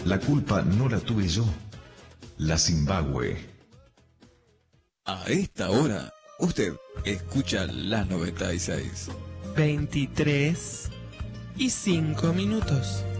La culpa no la tuve yo. La Zimbabue. A esta hora, usted escucha la 96. 23 y 5 minutos.